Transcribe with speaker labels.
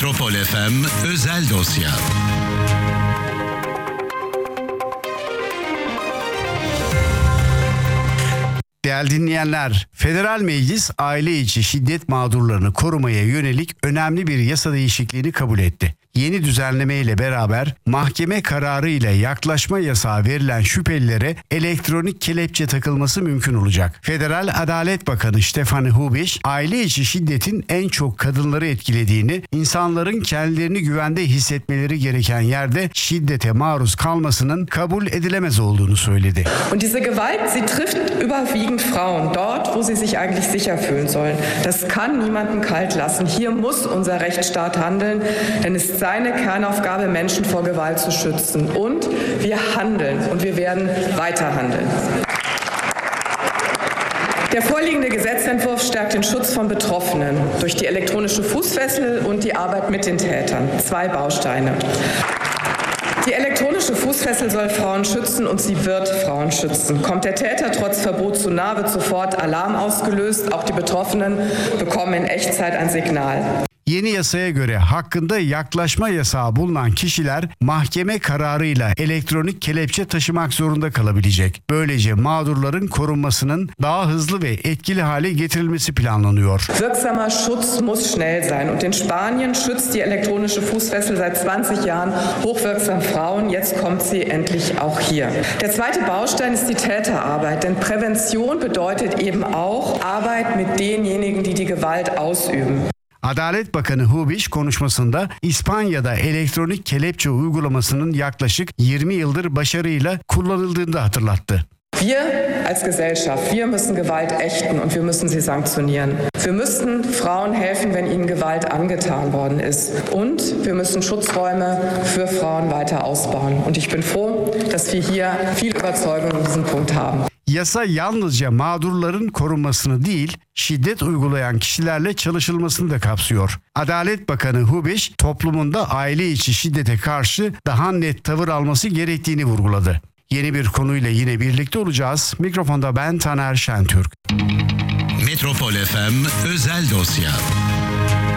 Speaker 1: Metropol FM özel dosya.
Speaker 2: Değerli dinleyenler, Federal Meclis aile içi şiddet mağdurlarını korumaya yönelik önemli bir yasa değişikliğini kabul etti. Yeni düzenleme ile beraber mahkeme kararı ile yaklaşma yasağı verilen şüphelilere elektronik kelepçe takılması mümkün olacak. Federal Adalet Bakanı Stefan Hubisch, aile içi şiddetin en çok kadınları etkilediğini, insanların kendilerini güvende hissetmeleri gereken yerde şiddete maruz kalmasının kabul edilemez olduğunu söyledi.
Speaker 3: Und diese Gewalt, sie trifft überwiegend Frauen, dort, wo sie sich eigentlich sicher fühlen sollen. Das kann niemanden kalt lassen. Hier muss unser Rechtsstaat handeln, denn es ist seine Kernaufgabe, Menschen vor Gewalt zu schützen. Und wir handeln und wir werden weiter handeln. Der vorliegende Gesetzentwurf stärkt den Schutz von Betroffenen durch die elektronische Fußfessel und die Arbeit mit den Tätern. 2 Bausteine. Die elektronische Fußfessel soll Frauen schützen und sie wird Frauen schützen. Kommt der Täter trotz Verbot zu nah, wird sofort Alarm ausgelöst. Auch die Betroffenen bekommen in Echtzeit ein Signal.
Speaker 2: Yeni yasaya göre hakkında yaklaşma yasağı bulunan kişiler mahkeme kararıyla elektronik kelepçe taşımak zorunda kalabilecek. Böylece mağdurların korunmasının daha hızlı ve etkili hale getirilmesi planlanıyor.
Speaker 3: Wirksamer Schutz muss schnell sein und in Spanien schützt die elektronische Fußfessel seit 20 Jahren hochwirksam Frauen. Jetzt kommt sie endlich auch hier. Der zweite Baustein ist die Täterarbeit, denn Prävention bedeutet eben auch Arbeit mit denjenigen, die die Gewalt ausüben.
Speaker 2: Adalet Bakanı Hubisch konuşmasında İspanya'da elektronik kelepçe uygulamasının yaklaşık 20 yıldır başarıyla kullanıldığını da hatırlattı.
Speaker 3: Wir als Gesellschaft, wir müssen Gewalt ächten und wir müssen sie sanktionieren. Wir müssen Frauen helfen, wenn ihnen Gewalt angetan worden ist. Und wir müssen Schutzräume für Frauen weiter ausbauen. Und ich bin froh, dass wir hier viel Überzeugung in diesem Punkt haben.
Speaker 2: Yasa yalnızca mağdurların korunmasını değil, şiddet uygulayan kişilerle çalışılmasını da kapsıyor. Adalet Bakanı Hubisch, toplumunda aile içi şiddete karşı daha net tavır alması gerektiğini vurguladı. Yeni bir konuyla yine birlikte olacağız. Mikrofonda ben Taner Şentürk.
Speaker 1: Metropol FM özel dosya.